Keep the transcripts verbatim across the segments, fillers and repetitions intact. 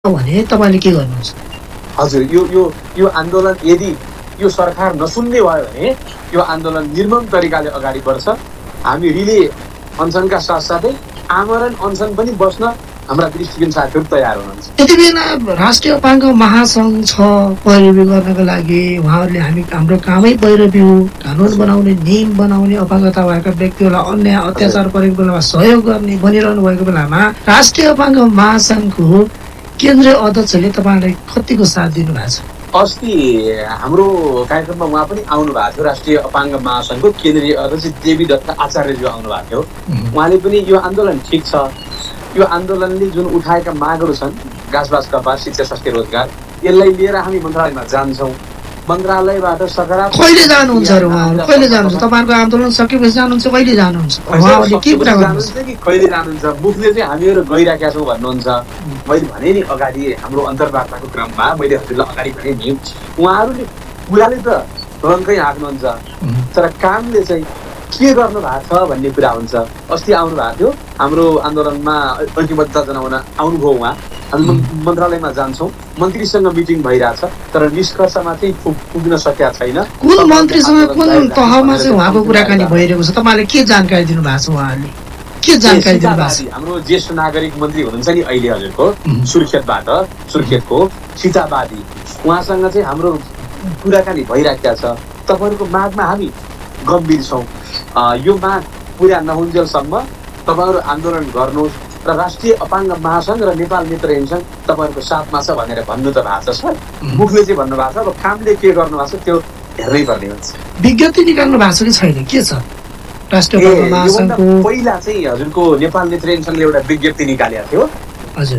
भने तपाईँले के गर्नुहुन्छ? हजुर, यो यो यो आन्दोलन यदि यो सरकार नसुन्ने भयो भने यो आन्दोलन निर्मम तरिकाले अगाडि बढ्छ। हामी रिले अनसनका साथसाथै आमरण अनसन पनि बस्न हाम्रा दृष्टिकोण साथीहरू तयार हुनुहुन्छ। यति बेला राष्ट्रिय अपाङ्ग महासङ्घ छ पैरवी गर्नको लागि। उहाँहरूले हामी हाम्रो कामै पैरवी हो, कानुन बनाउने, नियम बनाउने, अपाङ्गता भएका व्यक्तिहरूलाई अन्याय अत्याचार परेको बेलामा सहयोग गर्ने बनिरहनु भएको बेलामा राष्ट्रिय अपाङ्ग महासङ्घको केन्द्रीय अध्यक्षले तपाईँलाई कतिको साथ दिनुभएको छ? अस्ति हाम्रो कार्यक्रममा उहाँ पनि आउनु भएको थियो। राष्ट्रिय अपाङ्ग महासङ्घको केन्द्रीय अध्यक्ष देवी दत्त आचार्यज्यू आउनु भएको थियो। उहाँले पनि यो आन्दोलन ठिक छ, यो आन्दोलनले जुन उठाएका मागहरू छन्, घाँसबास कपास, शिक्षा, स्वास्थ्य, रोजगार, यसलाई लिएर हामी मन्त्रालयमा जान्छौँ। मन्त्रालयबाट सकारात्मक कहिले जानुहुन्छ र उहाँहरू? कहिले जानुहुन्छ? तपाईँहरूको आन्दोलन सकेपछि जानुहुन्छ? कहिले जानुहुन्छ? उहाँहरूले के कुरा गर्नुहुन्छ कि कहिले जानुहुन्छ? मुखले चाहिँ हामीहरू गइराखेका छौँ भन्नुहुन्छ। मैले भने नि अगाडि हाम्रो अन्तर्वार्ताको क्रममा मैले हजुरलाई अगाडि भने नि उहाँहरूले कुराले त रङकै हाँक्नुहुन्छ, तर कामले चाहिँ के गर्नु भएको छ भन्ने कुरा हुन्छ। अस्ति आउनु भएको थियो, हाम्रो आन्दोलनमा ऐक्यबद्धता जनाउन आउनुभयो उहाँ। हामी मन्त्रालयमा जान्छौँ, मन्त्रीसँग मिटिङ भइरहेछ, तर निष्कर्षमा चाहिँ पुग्न सकेका छैन। कुन मन्त्रीसँग कुन तहमा चाहिँ उहाँको कुराकानी भइरहेको छ? तपाईँले के जानकारी दिनु भएको छ? उहाँहरूले के जानकारी दिनु भएको छ? हाम्रो ज्येष्ठ नागरिक मन्त्री हुनुहुन्छ नि अहिले हजुरको सुर्खेतबाट, सुर्खेतको सीताबादी, उहाँसँग चाहिँ हाम्रो कुराकानी भइराखेका छ। तपाईँहरूको मागमा हामी गम्भीर छौँ। यो माग पुरा नहुन्जेलसम्म तपाईँहरू आन्दोलन गर्नुहोस् र राष्ट्रिय अपाङ्ग महासङ्घ र नेपाल मित्र हिमसङ्घ तपाईँहरूको साथमा छ भनेर भन्नु त भएको छ सर। मुखले चाहिँ भन्नुभएको छ, अब कामले के गर्नु भएको छ त्यो हेर्नै पर्ने हुन्छ। विज्ञप्ति निकाल्नु भएको छ कि छैन? के छ राष्ट्रिय अपाङ्ग महासङ्घको? पहिला चाहिँ हजुरको नेपाल मित्र हिमसङ्घले एउटा विज्ञप्ति निकालेको थियो। हजुर,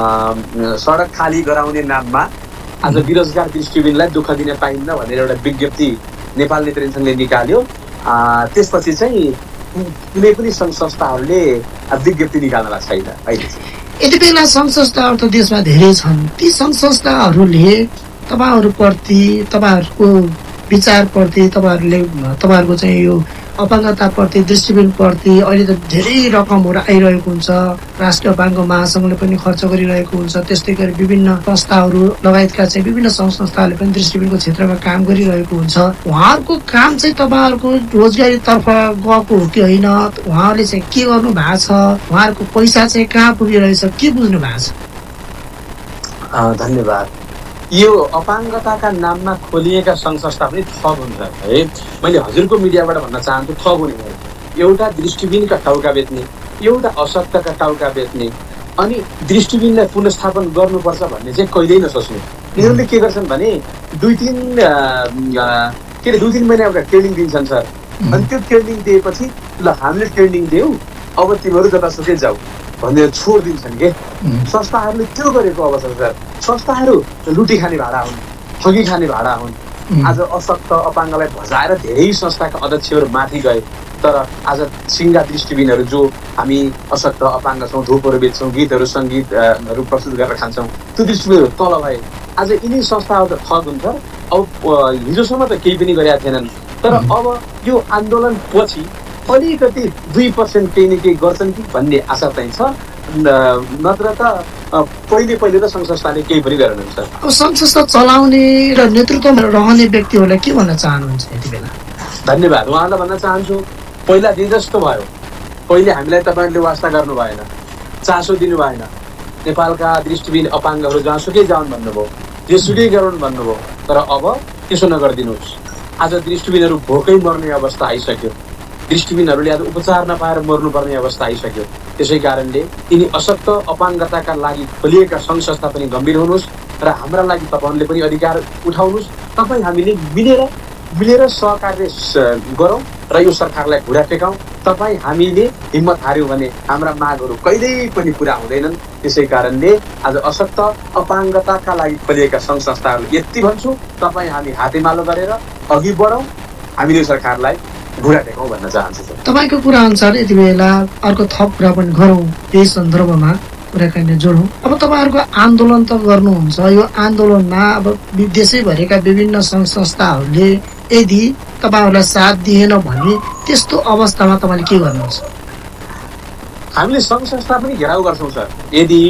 सडक खाली गराउने नाममा आज बेरोजगार दृष्टिबिनलाई दुःख दिन पाइन्न भनेर एउटा विज्ञप्ति नेपाल मित्र हिमसङ्घले निकाल्यो। त्यसपछि चाहिँ कुनै पनि सङ्घ संस्थाहरूले विज्ञप्ति निकाल्न भएको छैन अहिले। यति बेला सङ्घ संस्थाहरू त देशमा धेरै छन्। ती सङ्घ संस्थाहरूले तपाईँहरूप्रति, तपाईँहरूको विचारप्रति, तपाईँहरूले तपाईँहरूको चाहिँ यो अपाङ्गताप्रति, दृष्टिबिनप्रति अहिले त धेरै रकमहरू आइरहेको हुन्छ। राष्ट्रिय अपाङ्ग महासङ्घले पनि खर्च गरिरहेको हुन्छ। त्यस्तै गरी विभिन्न संस्थाहरू लगायतका चाहिँ विभिन्न सङ्घ संस्थाहरूले पनि दृष्टिबिनको क्षेत्रमा काम गरिरहेको हुन्छ। उहाँहरूको काम चाहिँ तपाईँहरूको रोजगारीतर्फ गएको हो कि होइन? उहाँहरूले चाहिँ के गर्नु भएको छ? उहाँहरूको पैसा चाहिँ कहाँ पुगिरहेछ? के बुझ्नु भएको छ? धन्यवाद। यो अपाङ्गताका नाममा खोलिएका सङ्घ संस्था पनि ठग हुन्छ है। मैले हजुरको मिडियाबाट भन्न चाहन्छु, ठग हुने भयो। एउटा दृष्टिबिनका टाउका बेच्ने, एउटा अशक्तका टाउका बेच्ने, अनि दृष्टिबिनलाई पुनर्स्थापन गर्नुपर्छ भन्ने चाहिँ कहिल्यै नसोच्ने। यिनीहरूले के गर्छन् भने दुई तिन के अरे दुई तिन महिना एउटा ट्रेनिङ दिन्छन् सर, अनि त्यो ट्रेनिङ दिएपछि ल हामीले ट्रेनिङ दियौँ, अब तिमीहरू जतासुकै जाऊ भनेर छोडिदिन्छन् के। संस्थाहरूले त्यो गरेको अवस्था सर। संस्थाहरू लुटी खाने भाडा हुन्, ठगी खाने भाडा हुन्। आज अशक्त अपाङ्गलाई भजाएर धेरै संस्थाका अध्यक्षहरू माथि गए, तर आज सिङ्गा दृष्टिबिनहरू जो हामी अशक्त अपाङ्ग छौँ, धुपहरू बेच्छौँ, गीतहरू सङ्गीतहरू प्रस्तुत गरेर खान्छौँ, त्यो दृष्टिबिनहरू तल भए। आज यिनी संस्थाहरू त ठग हुन्छ। अब हिजोसम्म त केही पनि गरेका थिएनन्, तर अब यो आन्दोलन पछि अलिकति दुई पर्सेन्ट केही न केही गर्छन् कि भन्ने आशा चाहिँ छ। नत्र त पहिले पहिले त सङ्घ संस्थाले केही पनि गरेनन् सर। अब सङ्घ संस्था चलाउने र नेतृत्वमा रहने व्यक्तिहरूलाई के भन्न चाहनुहुन्छ यति बेला? धन्यवाद। उहाँलाई भन्न चाहन्छु, पहिला दिन जस्तो भयो, पहिले हामीलाई तपाईँहरूले वास्ता गर्नु भएन, चासो दिनु भएन। नेपालका दृष्टिबिन अपाङ्गहरू जहाँसुकै जाउन् भन्नुभयो, जेसुकै गरून् भन्नुभयो, तर अब त्यसो नगरिदिनुहोस्। आज दृष्टिबिनहरू भोकै मर्ने अवस्था आइसक्यो। दृष्टिबिनहरूले आज उपचार नपाएर मर्नुपर्ने अवस्था आइसक्यो। त्यसै कारणले यिनी अशक्त अपाङ्गताका लागि खोलिएका सङ्घ संस्था पनि गम्भीर हुनुहोस् र हाम्रा लागि तपाईँहरूले पनि अधिकार उठाउनुहोस्। तपाईँ हामीले मिलेर मिलेर सहकार्य गरौँ र यो सरकारलाई घुरा टेकाउँ। तपाईँ हामीले हिम्मत हार्यौँ भने हाम्रा मागहरू कहिल्यै पनि पुरा हुँदैनन्। त्यसै कारणले आज अशक्त अपाङ्गताका लागि खोलिएका सङ्घ संस्थाहरू यति भन्छु, तपाईँ हामी हातेमालो गरेर अघि बढौँ, हामीले सरकारलाई घुरा टेकौँ भन्न चाहन्छु सर। तपाईँको कुरा अनुसार यति बेला अर्को थप कुरा पनि गरौँ, यही सन्दर्भमा कुराकानी जोडौँ। अब तपाईँहरूको आन्दोलन त गर्नुहुन्छ, यो आन्दोलनमा अब देशैभरिका विभिन्न सङ्घ संस्थाहरूले यदि तपाईँहरूलाई साथ दिएन भने त्यस्तो अवस्थामा तपाईँले के गर्नुहुन्छ? हामीले सङ्घ संस्था पनि घेराउ गर्छौँ सर। यदि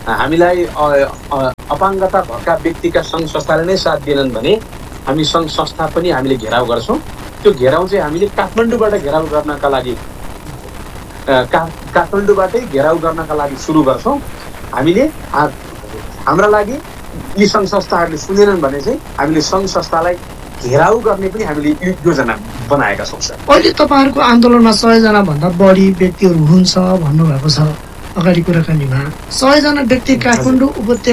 हामीलाई अपाङ्गता भएका व्यक्तिका सङ्घ संस्थाले नै साथ दिएनन् भने हामी सङ्घ संस्था पनि हामीले घेराउ गर्छौँ। त्यो घेराउ चाहिँ हामीले काठमाडौँबाट घेराउ गर्नका लागि का काठमाडौँबाटै घेराउ गर्नका लागि सुरु गर्छौँ। हामीले हाम्रा लागि यी सङ्घ संस्थाहरूले सुनेनन् भने चाहिँ हामीले सङ्घ संस्थालाई घेराउ गर्ने पनि हामीले योजना बनाएका छौँ सर। अहिले तपाईँहरूको आन्दोलनमा सयजना भन्दा बढी व्यक्तिहरू हुनुहुन्छ भन्नुभएको छ अगाडि कुराकानीमा। सयजना व्यक्ति काठमाडौँ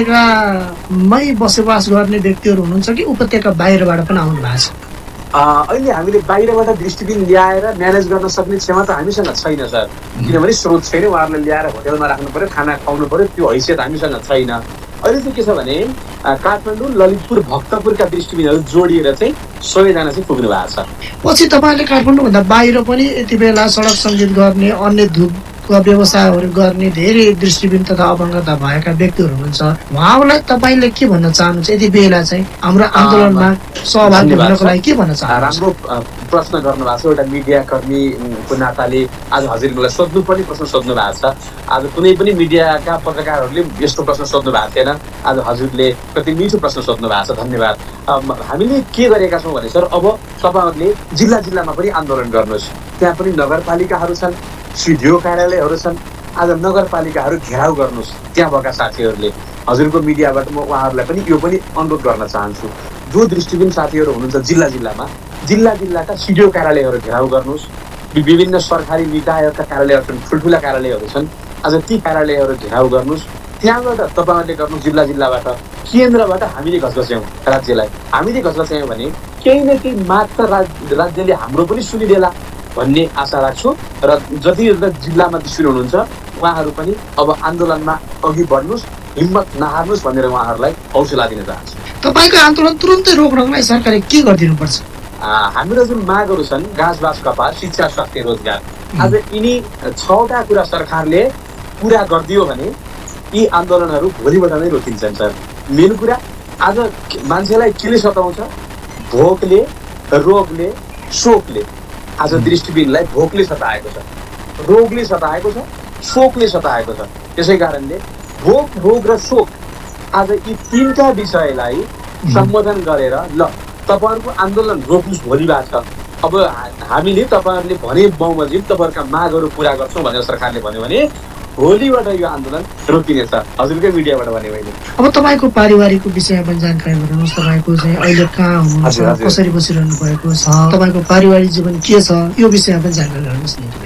उपत्यकामै बसोबास गर्ने व्यक्तिहरू हुनुहुन्छ कि उपत्यका बाहिरबाट पनि आउनु भएको छ? अहिले हामीले बाहिरबाट दृष्टिबिन ल्याएर म्यानेज गर्न सक्ने क्षमता हामीसँग छैन सर, किनभने स्रोत छैन। उहाँहरूले ल्याएर होटेलमा राख्नु पर्यो, खाना खुवाउनु पर्यो, त्यो हैसियत हामीसँग छैन। अहिले चाहिँ के छ भने काठमाडौँ, ललितपुर, भक्तपुरका दृष्टिबिनहरू जोडिएर चाहिँ सयजना चाहिँ पुग्नु भएको छ। पछि तपाईँले काठमाडौँभन्दा बाहिर पनि यति बेला सडक सङ्गीत गर्ने, अन्य धुपका व्यवसायहरू गर्ने धेरै दृष्टिबिन तथा अपाङ्गता भएका व्यक्तिहरू हुनुहुन्छ। उहाँहरूलाई तपाईँले के भन्न चाहनुहुन्छ यति बेला चाहिँ हाम्रो आन्दोलनमा सहभागी हुनको लागि के भन्न चाहनुहुन्छ? राम्रो प्रश्न गर्नुभएको छ। एउटा मिडिया कर्मीको नाताले आज हजुरलाई सोध्नुपर्ने प्रश्न सोध्नु भएको छ। आज कुनै पनि मिडियाका पत्रकारहरूले यस्तो प्रश्न सोध्नु भएको थिएन। आज हजुरले कति मिठो प्रश्न सोध्नु भएको छ, धन्यवाद। हामीले के गरेका छौँ भने सर, अब तपाईँहरूले जिल्ला जिल्लामा पनि आन्दोलन गर्नुहोस्। त्यहाँ पनि नगरपालिकाहरू छन्, सिडिओ कार्यालयहरू छन्। आज नगरपालिकाहरू घेराउ गर्नुहोस्। त्यहाँ भएका साथीहरूले, हजुरको मिडियाबाट म उहाँहरूलाई पनि यो पनि अनुरोध गर्न चाहन्छु। जो दृष्टिबिन साथीहरू हुनुहुन्छ जिल्ला जिल्लामा, जिल्ला जिल्लाका सिडिओ कार्यालयहरू घेराउ गर्नुहोस्। विभिन्न सरकारी निकायका कार्यालयहरू छन्, ठुल्ठुला कार्यालयहरू छन्। आज ती कार्यालयहरू घेराउ गर्नुहोस्। त्यहाँबाट तपाईँहरूले गर्नु जिल्ला जिल्लाबाट, केन्द्रबाट हामीले घचघच्याउँ राज्यलाई। हामीले घचघच्यायौँ भने केही न केही मात्र राज्य राज्यले हाम्रो पनि सुनिदेला भन्ने आशा राख्छु। र जति जिल्लामा दृष्टिबिन हुनुहुन्छ उहाँहरू पनि अब आन्दोलनमा अघि बढ्नुहोस्, हिम्मत नहार्नुहोस् भनेर उहाँहरूलाई हौसला दिन चाहन्छु। तपाईँको आन्दोलन तुरुन्तै रोक्नलाई सरकारले के गरिदिनुपर्छ? हाम्रो जुन मागहरू छन्, घाँसबास कपास, शिक्षा, स्वास्थ्य, रोजगार, आज यिनी छवटा कुरा सरकारले पुरा गरिदियो भने यी आन्दोलनहरू भोलिबाट नै रोकिन्छन् सर। मेन कुरा आज मान्छेलाई केले सताउँछ? भोकले, रोगले, शोकले। आज दृष्टिबिनलाई भोकले सताएको छ, रोगले सताएको छ, शोकले सताएको छ। त्यसै कारणले भोक, रोग र शोक, आज यी तीनटा विषयलाई सम्बोधन गरेर ल तपाईँहरूको आन्दोलन रोक्नुहोस् भोलिबाट छ। अब हामीले तपाईँहरूले भने बहुमजिम तपाईँहरूका मागहरू पुरा गर्छौँ भनेर सरकारले भन्यो भने भोलिबाट यो आन्दोलन रोकिनेछ। हजुरकै मिडियाबाट भन्यो मैले। अब तपाईँको पारिवारिकको विषयमा पनि जानकारी गराउनुहोस्। तपाईँको चाहिँ अहिले कहाँ हुनुहुन्छ, कसरी बसिरहनु भएको छ, तपाईँको पारिवारिक जीवन के छ, यो विषयमा पनि जानकारी गराउनुहोस् न।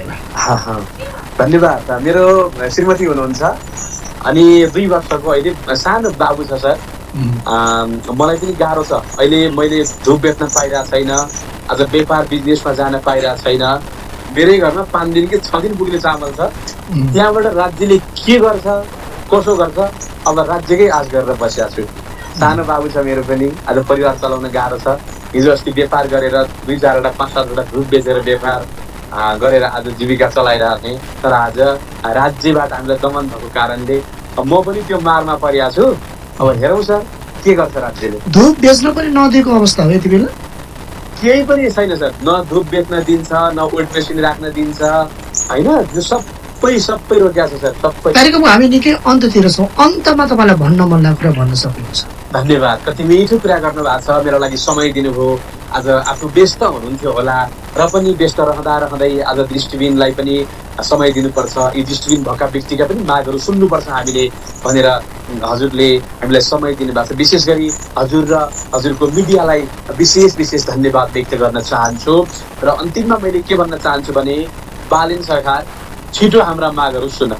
धन्यवाद। मेरो श्रीमती हुनुहुन्छ अनि दुई वर्षको अहिले सानो बाबु छ सर। मलाई पनि गाह्रो छ। अहिले मैले धुप बेच्न पाइरहेको छैन, आज व्यापार बिजनेसमा जान पाइरहेको छैन। मेरै घरमा पाँच दिन कि छ दिन पुग्ने चामल छ। त्यहाँबाट राज्यले के गर्छ, कसो गर्छ, अब राज्यकै आश गरेर बसिरहेको छु। सानो बाबु छ मेरो पनि। आज परिवार चलाउन गाह्रो छ। हिजो अस्ति व्यापार गरेर दुई चारवटा पाँच सातवटा धुप बेचेर व्यापार गरेर आज जीविका चलाइरहेको थिएँ। तर आज राज्यबाट हामीलाई दमन भएको कारणले म पनि त्यो मारमा परिरहेको छु। अब हेरौँ सर के गर्छ राज्यले। धुप बेच्न पनि नदिएको अवस्था हो यति बेला? केही पनि छैन सर। न धुप बेच्न दिन्छ, न वेट मेसिन राख्न दिन्छ, होइन। यो सबै सबै रोकिएको छ सर, सबै। कार्यक्रम हामी निकै अन्ततिर छौँ। अन्तमा तपाईँलाई भन्न मन लागेको कुरा भन्न सक्नुहुन्छ? धन्यवाद। कति मिठो कुरा गर्नुभएको छ, मेरो लागि समय दिनुभयो। आज आफू व्यस्त हुनुहुन्थ्यो होला र पनि व्यस्त रहँदा रहँदै आज दृष्टिबिनलाई पनि समय दिनुपर्छ। यी दृष्टिबिन भएका व्यक्तिका पनि मागहरू सुन्नुपर्छ हामीले भनेर हजुरले हामीलाई समय दिनुभएको छ। विशेष गरी हजुर र हजुरको मिडियालाई विशेष विशेष धन्यवाद व्यक्त गर्न चाहन्छु। र अन्तिममा मैले के भन्न चाहन्छु भने बालेन सरकार छिटो हाम्रा मागहरू सुन।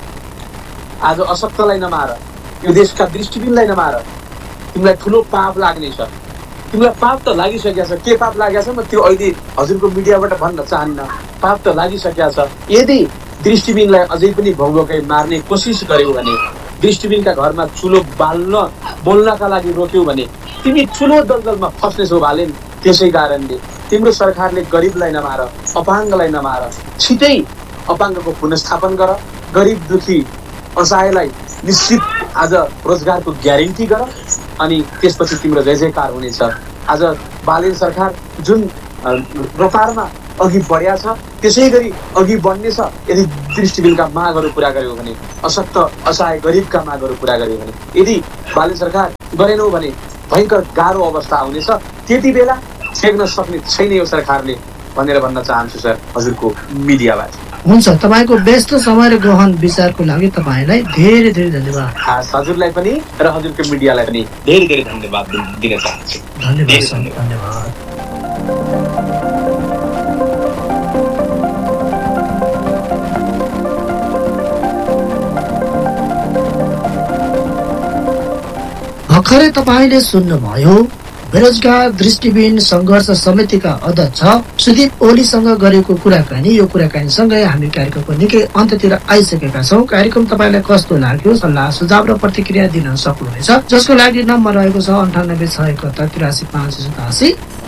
आज अशक्तलाई नमार, यो देशका दृष्टिबिनलाई नमार। तिमीलाई ठुलो पाप लाग्नेछ। तिमीलाई पाप त लागिसकेको छ। के पाप लागेको छ म त्यो अहिले हजुरको मिडियाबाट भन्न चाहन्न। पाप त लागिसकेको छ। यदि दृष्टिबिनलाई अझै पनि भौभौकै मार्ने कोसिस गर्यौ भने, दृष्टिबिनका घरमा चुलो बाल्न बोल्नका लागि रोक्यौ भने तिमी ठुलो दलदलमा फस्नेछौ बालेन। त्यसै कारणले तिम्रो सरकारले गरिबलाई नमार, अपाङ्गलाई नमार। छिटै अपाङ्गको पुनर्स्थापन गर। गरिब दुखी असहायलाई निश्चित आज रोजगारको ग्यारेन्टी गर अनि त्यसपछि तिम्रो जय जयकार हुनेछ। आज बालेन सरकार जुन रफ्तारमा अघि बढ्या छ, त्यसै गरी अघि बढ्ने छ। यदि दृष्टिबिनका मागहरू पुरा गर्यो भने, अशक्त असहाय गरिबका मागहरू पुरा गर्यो भने, यदि बाले सरकार गरेनौ भने भयङ्कर गाह्रो अवस्था आउनेछ। त्यति बेला छेक्न सक्ने छैन यो सरकारले भनेर भन्न चाहन्छु सर हजुरको मिडियाबाट। हुन्छ, तपाईँको व्यस्त समय र गहन विचारको लागि तपाईँलाई धेरै धेरै धन्यवाद। खास हजुरलाई पनि र हजुरको मिडियालाई पनि धेरै धेरै धन्यवाद दिन चाहन्छु। धन्यवाद धन्यवाद। भर्खरै तपाईँले सुन्नुभयो बेरोजगार दृष्टिबिन सङ्घर्ष समितिका अध्यक्ष सुदीप ओलीसँग गरेको कुराकानी। यो कुराकानीसँगै हामी कार्यक्रमको निकै अन्त्यतिर आइसकेका छौँ। कार्यक्रम तपाईँलाई कस्तो लाग्यो सल्लाह सुझाव र प्रतिक्रिया दिन सक्नुहुनेछ, जसको लागि नम्बर रहेको छ अन्ठानब्बे छ एकहत्तर तिरासी पाँच सतासी।